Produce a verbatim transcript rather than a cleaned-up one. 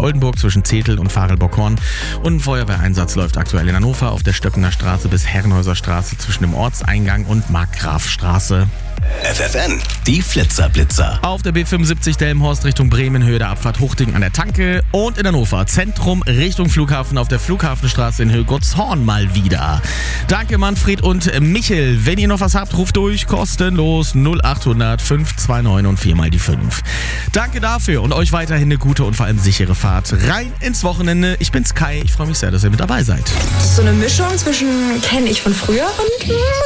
Oldenburg zwischen Zetel und Varelbockhorn. Und ein Feuerwehreinsatz läuft aktuell in Hannover auf der Stöckener Straße bis Herrenhäuser Straße zwischen dem Ortseingang und Markgrafstraße. F F N, die Flitzerblitzer. Auf der B fünfundsiebzig Delmenhorst Richtung Bremen, Höhe der Abfahrt Huchting an der Tanke. Und in Hannover Zentrum Richtung Flughafen auf der Flughafenstraße in Höhe-Gottshorn mal wieder. Danke Manfred und Michel. Wenn ihr noch was habt, ruft durch, kostenlos null acht hundert fünf zwei neun und vier mal die fünf. Danke dafür und euch weiterhin eine gute und vor allem sichere Fahrt rein ins Wochenende. Ich bin's Kai, ich freue mich sehr, dass ihr mit dabei seid. Das ist so eine Mischung zwischen kenne ich von früher und